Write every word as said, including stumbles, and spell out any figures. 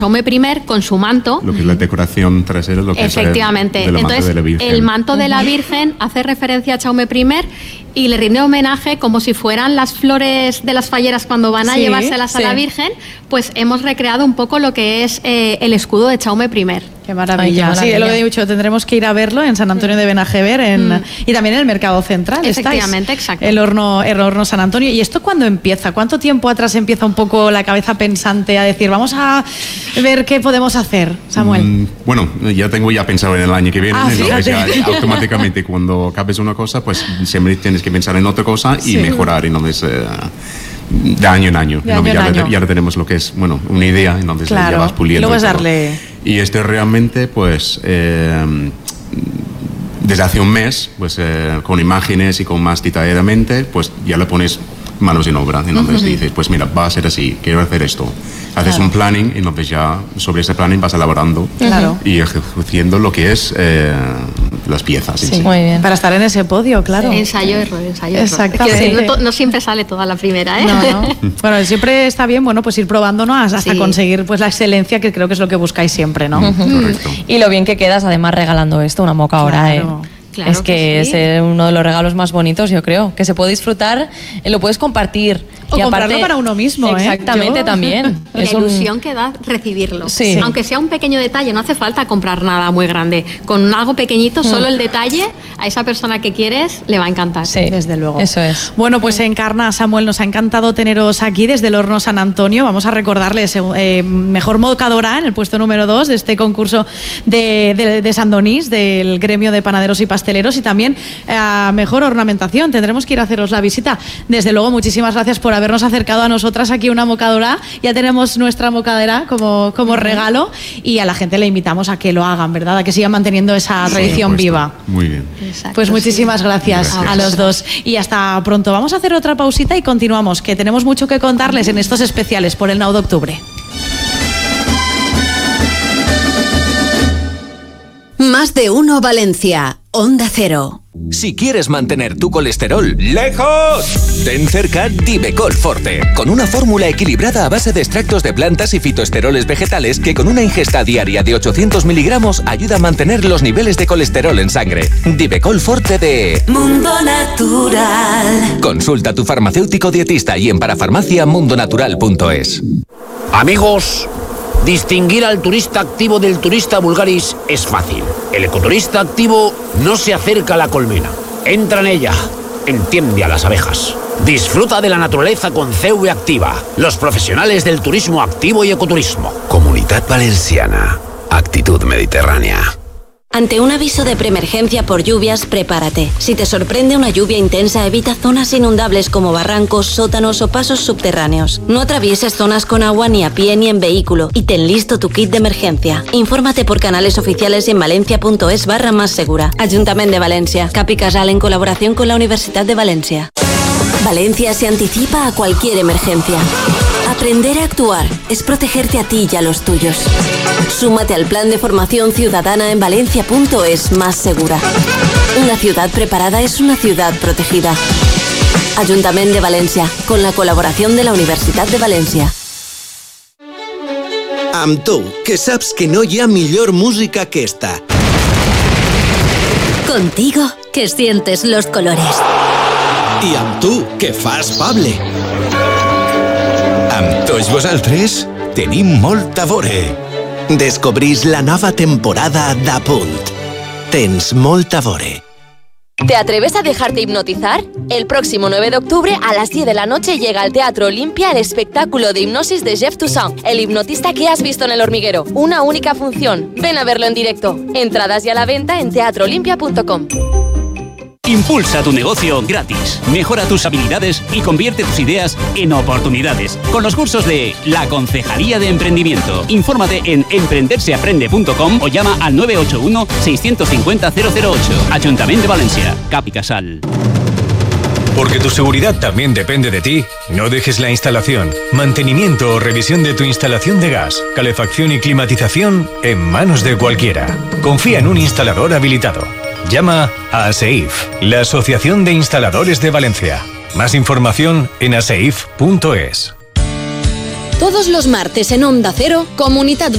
Jaume primer con su manto. Lo que es la decoración trasera, lo que Efectivamente. es el, de la Entonces, de la Virgen. El manto de la Virgen hace referencia a Jaume primer y le rinde homenaje como si fueran las flores de las falleras cuando van a sí, llevárselas sí. a la Virgen, pues hemos recreado un poco lo que es eh, el escudo de Jaume primer. Qué maravilla. Ay, qué maravilla. Sí, lo he dicho, tendremos que ir a verlo en San Antonio de Benajever en, mm. y también en el Mercado Central. Efectivamente, estáis, exacto. El horno, el horno San Antonio. ¿Y esto cuándo empieza? ¿Cuánto tiempo atrás empieza un poco la cabeza pensante a decir, vamos a ver qué podemos hacer, Samuel? Mm, bueno, ya tengo ya pensado en el año que viene, ah, entonces ya, automáticamente cuando acabes una cosa, pues siempre tienes que pensar en otra cosa y sí. mejorar, entonces... Eh, de año en año, de año, ya, en año. ya tenemos lo que es, bueno, una idea, entonces claro. ya vas puliendo. Y luego es darle... Y esto realmente, pues, eh, desde hace un mes, pues, eh, con imágenes y con más detalladamente, pues ya le pones manos en obra, entonces uh-huh. dices, pues mira, va a ser así, quiero hacer esto. Haces claro. un planning, entonces ya sobre ese planning vas elaborando claro. y ejerciendo lo que es eh, las piezas. Sí, sí. muy bien. Para estar en ese podio, claro. Sí. Ensayo, error, ensayo, Exactamente. error. Es que no, no siempre sale toda la primera, ¿eh? No, no. Bueno, siempre está bien, bueno, pues ir probándonos hasta sí. conseguir pues la excelencia, que creo que es lo que buscáis siempre, ¿no? Uh-huh. Correcto. Y lo bien que quedas, además, regalando esto, una moca ahora, claro. ¿eh? Claro es que, que es uno de los regalos más bonitos, yo creo, que se puede disfrutar, lo puedes compartir. O y comprarlo aparte, para uno mismo, ¿eh? Exactamente, Yo... también. La es ilusión un... que da recibirlo. Sí. Aunque sea un pequeño detalle, no hace falta comprar nada muy grande. Con algo pequeñito, solo el detalle, a esa persona que quieres le va a encantar. Sí, desde luego. Eso es. Bueno, pues Encarna, Samuel, nos ha encantado teneros aquí desde el Horno San Antonio. Vamos a recordarles eh, mejor mocadora en el puesto número dos de este concurso de, de, de San Donís, del gremio de panaderos y pasteleros, y también a eh, mejor ornamentación. Tendremos que ir a haceros la visita. Desde luego, muchísimas gracias por habernos acercado a nosotras aquí una mocadora. Ya tenemos nuestra mocadera como, como regalo y a la gente le invitamos a que lo hagan, ¿verdad? A que sigan manteniendo esa sí, tradición viva. Muy bien. Exacto, pues muchísimas sí. gracias, gracias a los dos y hasta pronto. Vamos a hacer otra pausita y continuamos, que tenemos mucho que contarles en estos especiales por el nueve de octubre. Más de uno Valencia, Onda Cero. Si quieres mantener tu colesterol lejos, ten cerca Divecol Forte, con una fórmula equilibrada a base de extractos de plantas y fitoesteroles vegetales que con una ingesta diaria de ochocientos miligramos ayuda a mantener los niveles de colesterol en sangre. Divecol Forte de Mundo Natural. Consulta a tu farmacéutico dietista y en parafarmacia mundonatural punto es. Amigos, distinguir al turista activo del turista vulgaris es fácil. El ecoturista activo no se acerca a la colmena, entra en ella, entiende a las abejas. Disfruta de la naturaleza con C V Activa, los profesionales del turismo activo y ecoturismo. Comunidad Valenciana, actitud mediterránea. Ante un aviso de preemergencia por lluvias, prepárate. Si te sorprende una lluvia intensa, evita zonas inundables como barrancos, sótanos o pasos subterráneos. No atravieses zonas con agua ni a pie ni en vehículo y ten listo tu kit de emergencia. Infórmate por canales oficiales en valencia.es barra más segura. Ayuntamiento de Valencia. Capi Casal en colaboración con la Universidad de Valencia. Valencia se anticipa a cualquier emergencia. Aprender a actuar es protegerte a ti y a los tuyos. Súmate al plan de formación ciudadana en valencia.es más segura. Una ciudad preparada es una ciudad protegida. Ayuntamiento de Valencia, con la colaboración de la Universidad de Valencia. Amb tu, que saps que no hi ha millor música que esta. Contigo, que sientes los colores. I amb tu, que fas Pable. Amb tots vosaltres tenim molt a veure. Descobrís la nova temporada d'Apunt. Tens molt a veure. ¿Te atreves a dejarte hipnotizar? El próximo nueve de octubre a las diez de la noche llega al Teatro Olimpia el espectáculo de hipnosis de Jeff Toussaint, el hipnotista que has visto en El Hormiguero. Una única función. Ven a verlo en directo. Entradas ya a la venta en teatro olimpia punto com. Impulsa tu negocio gratis. Mejora tus habilidades y convierte tus ideas en oportunidades. Con los cursos de la Concejalía de Emprendimiento. Infórmate en emprenderseaprende punto com o llama al nueve ocho uno, seis cinco cero, cero cero ocho. Ayuntamiento de Valencia. Capi Casal. Porque tu seguridad también depende de ti, no dejes la instalación, mantenimiento o revisión de tu instalación de gas, calefacción y climatización en manos de cualquiera. Confía en un instalador habilitado. Llama a ASEIF, la Asociación de Instaladores de Valencia. Más información en aseif punto es. Todos los martes en Onda Cero, Comunidad